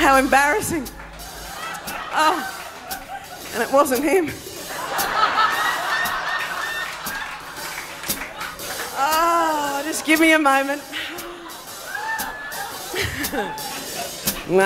How embarrassing. Oh, and it wasn't him. Oh, just give me a moment.